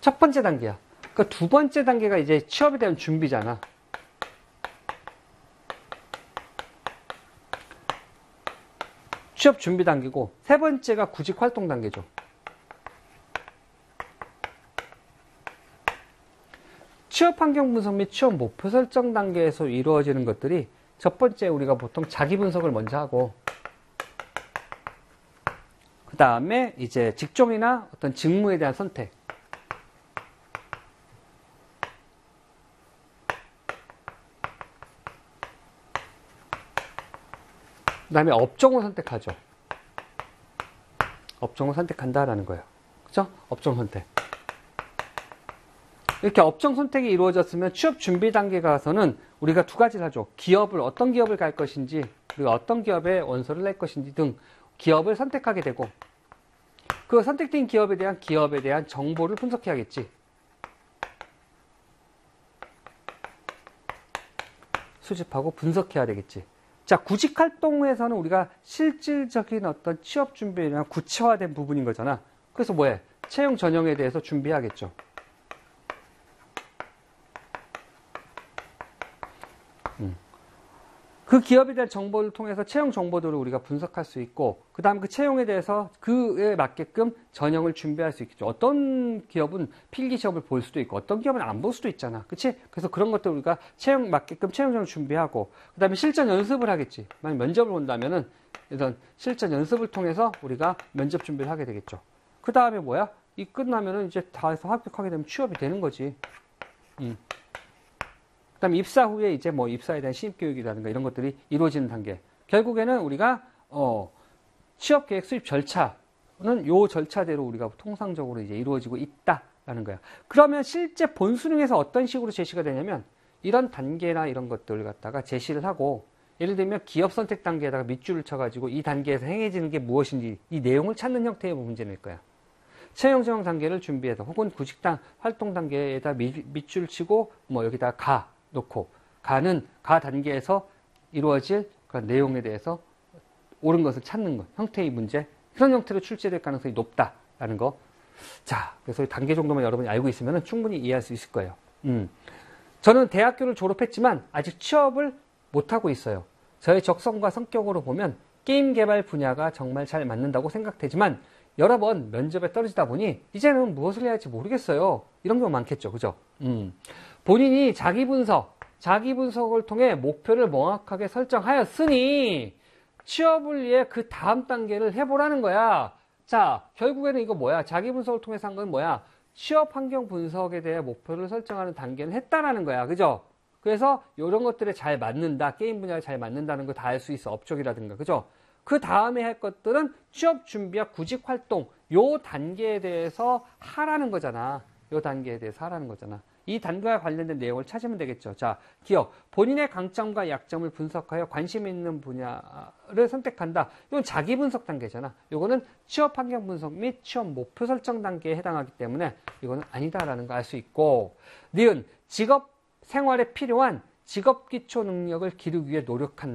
첫 번째 단계야. 그러니까 두 번째 단계가 이제 취업에 대한 준비잖아. 취업 준비 단계고, 세 번째가 구직 활동 단계죠. 취업 환경 분석 및 취업 목표 설정 단계에서 이루어지는 것들이 첫 번째 우리가 보통 자기 분석을 먼저 하고, 그 다음에 이제 직종이나 어떤 직무에 대한 선택, 그 다음에 업종을 선택하죠. 업종을 선택한다라는 거예요. 그죠? 업종 선택. 이렇게 업종 선택이 이루어졌으면 취업 준비 단계 가서는 우리가 두 가지를 하죠. 기업을, 어떤 기업을 갈 것인지, 그리고 어떤 기업에 원서를 낼 것인지 등 기업을 선택하게 되고, 그 선택된 기업에 대한 정보를 분석해야겠지. 수집하고 분석해야 되겠지. 자, 구직 활동에서는 우리가 실질적인 어떤 취업 준비나 구체화된 부분인 거잖아. 그래서 뭐해? 채용 전형에 대해서 준비하겠죠. 그 기업에 대한 정보를 통해서 채용 정보들을 우리가 분석할 수 있고, 그 다음 그 채용에 대해서 그에 맞게끔 전형을 준비할 수 있겠죠. 어떤 기업은 필기 시험을 볼 수도 있고, 어떤 기업은 안 볼 수도 있잖아. 그치? 그래서 그런 것들 우리가 채용 맞게끔 채용 전형을 준비하고, 그 다음에 실전 연습을 하겠지. 만약 면접을 본다면은, 이런 실전 연습을 통해서 우리가 면접 준비를 하게 되겠죠. 그 다음에 뭐야? 이 끝나면은 이제 다 해서 합격하게 되면 취업이 되는 거지. 그 다음에 입사 후에 이제 뭐 입사에 대한 신입교육이라든가 이런 것들이 이루어지는 단계. 결국에는 우리가, 취업 계획 수립 절차는 요 절차대로 우리가 통상적으로 이제 이루어지고 있다라는 거야. 그러면 실제 본수능에서 어떤 식으로 제시가 되냐면, 이런 단계나 이런 것들을 갖다가 제시를 하고, 예를 들면 기업 선택 단계에다가 밑줄을 쳐가지고 이 단계에서 행해지는 게 무엇인지 이 내용을 찾는 형태의 문제 낼 거야. 채용 전형 단계를 준비해서 혹은 구직당 활동 단계에다 밑줄을 치고 뭐 여기다 가 놓고 가 단계에서 이루어질 그런 내용에 대해서 옳은 것을 찾는 것, 형태의 문제, 그런 형태로 출제될 가능성이 높다라는 거. 자, 그래서 단계 정도만 여러분이 알고 있으면 충분히 이해할 수 있을 거예요. 저는 대학교를 졸업했지만 아직 취업을 못하고 있어요. 저의 적성과 성격으로 보면 게임 개발 분야가 정말 잘 맞는다고 생각되지만 여러 번 면접에 떨어지다 보니 이제는 무엇을 해야 할지 모르겠어요. 이런 경우 많겠죠. 그죠? 본인이 자기 분석을 통해 목표를 명확하게 설정하였으니 취업을 위해 그 다음 단계를 해보라는 거야. 자, 결국에는 이거 뭐야? 자기 분석을 통해서 한 건 뭐야? 취업 환경 분석에 대해 목표를 설정하는 단계는 했다라는 거야. 그죠? 그래서 이런 것들에 잘 맞는다, 게임 분야에 잘 맞는다는 거 다 알 수 있어. 업적이라든가. 그죠? 그 다음에 할 것들은 취업 준비와 구직 활동, 요 단계에 대해서 하라는 거잖아. 요 단계에 대해서 하라는 거잖아. 이 단계와 관련된 내용을 찾으면 되겠죠. 자, 기억. 본인의 강점과 약점을 분석하여 관심 있는 분야를 선택한다. 이건 자기 분석 단계잖아. 이거는 취업 환경 분석 및 취업 목표 설정 단계에 해당하기 때문에 이거는 아니다라는 거 알 수 있고, 니은 직업 생활에 필요한 직업 기초 능력을 기르기 위해 노력한다.